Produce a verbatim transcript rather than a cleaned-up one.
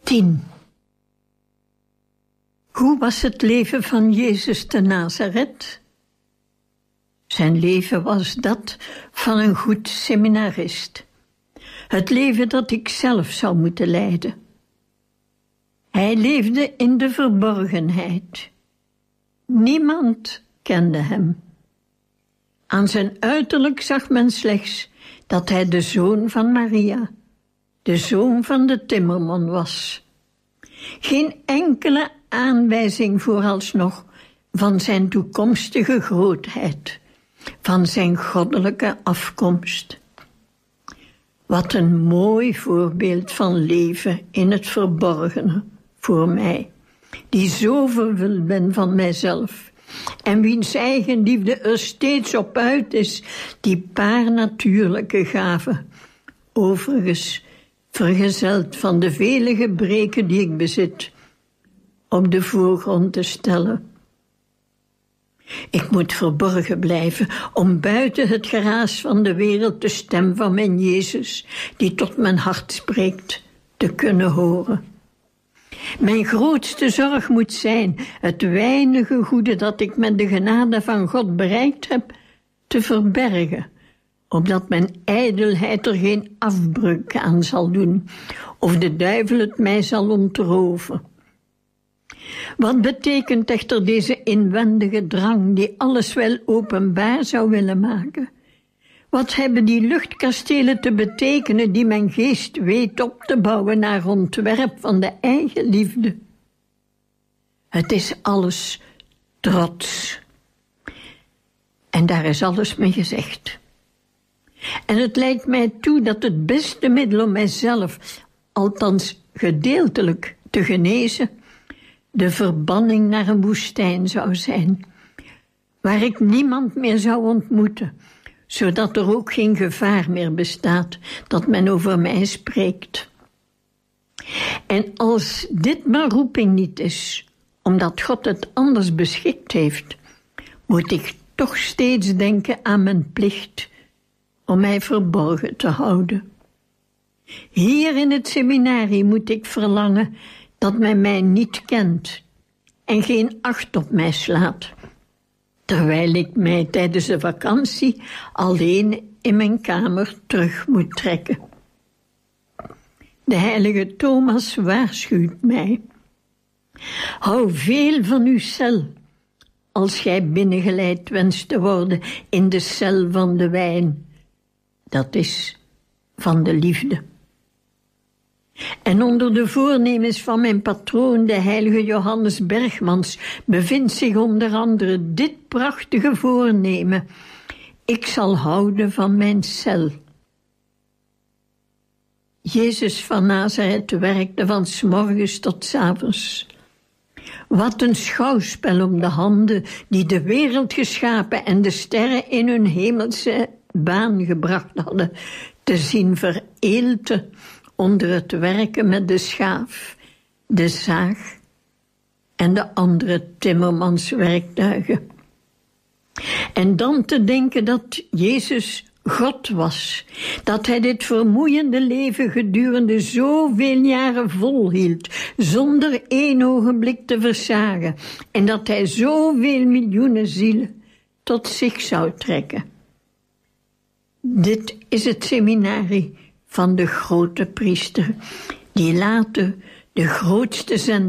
tien. Hoe was het leven van Jezus te Nazareth? Zijn leven was dat van een goed seminarist. Het leven dat ik zelf zou moeten leiden. Hij leefde in de verborgenheid. Niemand kende hem. Aan zijn uiterlijk zag men slechts dat hij de zoon van Maria, de zoon van de timmerman was. Geen enkele aanwijzing vooralsnog van zijn toekomstige grootheid, van zijn goddelijke afkomst. Wat een mooi voorbeeld van leven in het verborgene voor mij, die zo vervuld ben van mijzelf en wiens eigen liefde er steeds op uit is, die paar natuurlijke gaven, overigens vergezeld van de vele gebreken die ik bezit, op de voorgrond te stellen. Ik moet verborgen blijven om buiten het geraas van de wereld de stem van mijn Jezus, die tot mijn hart spreekt, te kunnen horen. Mijn grootste zorg moet zijn het weinige goede dat ik met de genade van God bereikt heb, te verbergen, opdat mijn ijdelheid er geen afbreuk aan zal doen, of de duivel het mij zal ontroven. Wat betekent echter deze inwendige drang die alles wel openbaar zou willen maken? Wat hebben die luchtkastelen te betekenen die mijn geest weet op te bouwen naar ontwerp van de eigen liefde? Het is alles trots. En daar is alles mee gezegd. En het lijkt mij toe dat het beste middel om mijzelf, althans gedeeltelijk, te genezen, de verbanning naar een woestijn zou zijn, waar ik niemand meer zou ontmoeten, zodat er ook geen gevaar meer bestaat dat men over mij spreekt. En als dit maar roeping niet is, omdat God het anders beschikt heeft, moet ik toch steeds denken aan mijn plicht om mij verborgen te houden. Hier in het seminarie moet ik verlangen dat men mij niet kent en geen acht op mij slaat, terwijl ik mij tijdens de vakantie alleen in mijn kamer terug moet trekken. De heilige Thomas waarschuwt mij. Hou veel van uw cel, als gij binnengeleid wenst te worden in de cel van de wijn, dat is van de liefde. En onder de voornemens van mijn patroon, de heilige Johannes Bergmans, bevindt zich onder andere dit prachtige voornemen: ik zal houden van mijn cel. Jezus van Nazareth werkte van 's morgens tot 's avonds. Wat een schouwspel om de handen die de wereld geschapen en de sterren in hun hemelse baan gebracht hadden, te zien vereelten onder het werken met de schaaf, de zaag en de andere timmermanswerktuigen. En dan te denken dat Jezus God was, dat hij dit vermoeiende leven gedurende zoveel jaren volhield, zonder één ogenblik te versagen, en dat hij zoveel miljoenen zielen tot zich zou trekken. Dit is het seminarie van de grote priester, die later de grootste zending